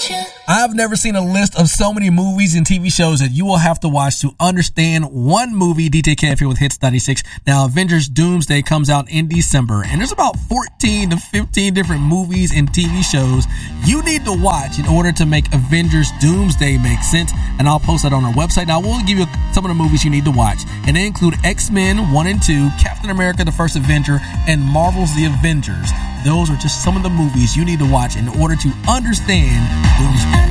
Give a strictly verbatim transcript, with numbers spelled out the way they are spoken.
I've never seen a list of so many movies and T V shows that you will have to watch to understand one movie. D J K F here with Hits ninety-six. Now, Avengers Doomsday comes out in December, and there's about fourteen to fifteen different movies and T V shows you need to watch in order to make Avengers Doomsday make sense, and I'll post that on our website. Now, we'll give you some of the movies you need to watch, and they include X-Men one and two, Captain America the First Avenger, and Marvel's The Avengers. Those are just some of the movies you need to watch in order to understand Doomsday.